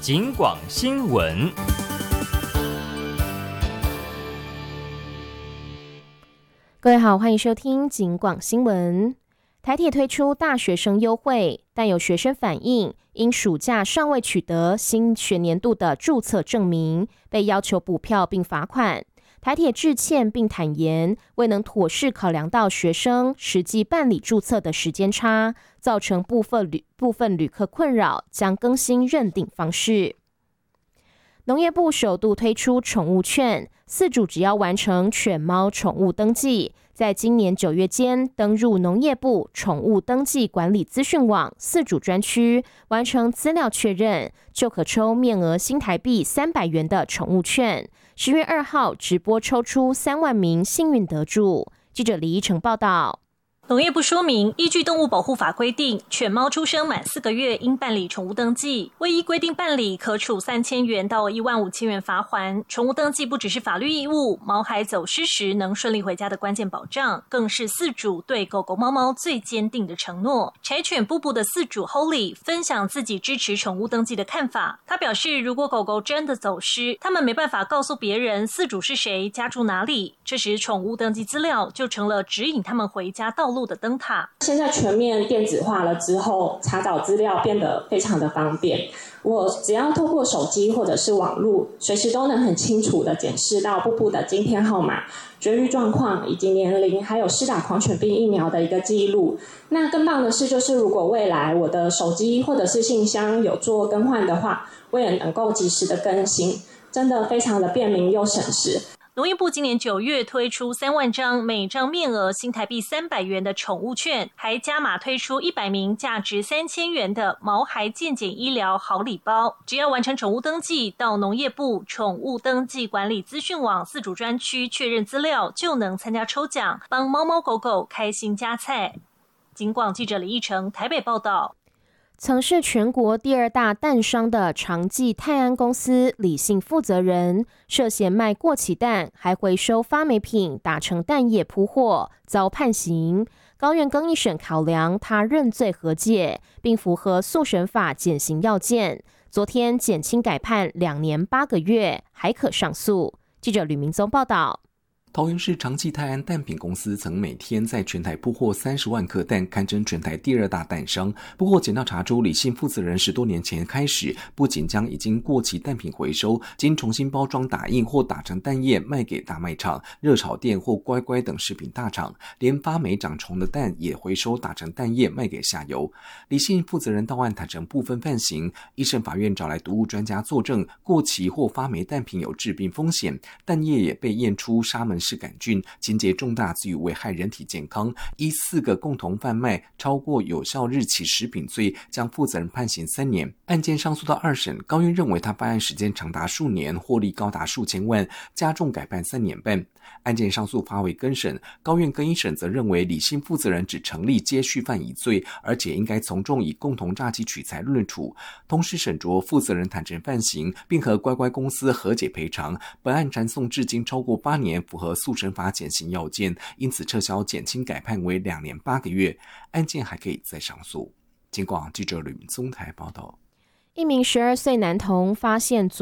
警广新闻。 各位好，欢迎收听警广新闻。台铁推出大学生优惠，但有学生反映，因暑假尚未取得新学年度的注册证明，被要求补票并罚款。台铁致歉并坦言，未能妥善考量到学生实际办理注册的时间差，造成部分旅客困扰，将更新认定方式。农业部首度推出宠物券，饲主只要完成犬猫宠物登记，在今年9月间登入农业部宠物登记管理资讯网饲主专区，完成资料确认，就可抽面额新台币300元的宠物券。10月2号直播抽出3万名幸运得主。记者李依晨报道。 农业部说明，依据动物保护法规定，犬猫出生满4个月应办理宠物登记，未依规定办理，可处3000元到15000元罚锾。宠物登记不只是法律义务，毛孩走失时能顺利回家的关键保障，更是饲主对狗狗猫猫最坚定的承诺。柴犬布布的饲主 Holly 分享自己支持宠物登记的看法。他表示，如果狗狗真的走失，他们没办法告诉别人饲主是谁，家住哪里，这时宠物登记资料就成了指引他们回家道路的灯塔。 现在全面电子化了之后，查找资料变得非常的方便。我只要透过手机或者是网络，随时都能很清楚的检视到布布的晶片号码、绝育状况以及年龄，还有施打狂犬病疫苗的一个记录。那更棒的是，就是如果未来我的手机或者是信箱有做更换的话，我也能够及时的更新，真的非常的便民又省时。 农业部今年9月推出3万张，每张面额新台币300元的宠物券，还加码推出100名价值3000元的毛孩健检医疗好礼包。只要完成宠物登记，到农业部宠物登记管理资讯网饲主专区确认资料，就能参加抽奖，帮猫猫狗狗开心加菜。警广记者李义成台北报道。 曾是全国第2大蛋商的长记泰安公司李姓负责人，涉嫌卖过期蛋，还回收发霉品打成蛋液铺货，遭判刑。高院更一审考量他认罪和解，并符合速审法减刑要件，昨天减轻改判2年8个月，还可上诉。记者吕明宗报道。 桃园市长记泰安蛋品公司曾每天在全台铺货30万颗蛋，堪称全台第2大蛋商。不过检调查出，李姓负责人10多年前开始，不仅将已经过期蛋品回收，经重新包装打印或打成蛋液卖给大卖场、热炒店或乖乖等食品大厂，连发霉长虫的蛋也回收打成蛋液卖给下游。李姓负责人到案坦承部分犯行，一审法院找来毒物专家作证，过期或发霉蛋品有致病风险，蛋液也被验出沙门氏杆菌，情节重大，足以危害人体健康，依4个共同贩卖超过有效日期食品罪，将负责人判刑3年。案件上诉到2审，高院认为他犯案时间长达数年，获利高达数千万，加重改判3年半。案件上诉发回更审，高院更一审则认为李姓负责人只成立接续犯一罪，而且应该从重以共同诈欺取财论处。同时审酌负责人坦承犯行，并和乖乖公司和解赔偿。本案传送至今超过8年，符合速审法减刑要件，因此撤销减轻改判为2年8个月。案件还可以再上诉。警广记者吕明宗台报道。 一名12岁男童发现